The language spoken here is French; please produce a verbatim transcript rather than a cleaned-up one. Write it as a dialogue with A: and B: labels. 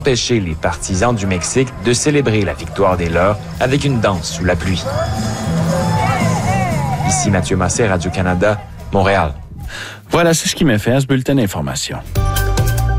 A: empêcher les partisans du Mexique de célébrer la victoire des leurs avec une danse sous la pluie. Ici Mathieu Massé, Radio-Canada, Montréal.
B: Voilà, c'est ce qui m'a fait à ce bulletin d'information.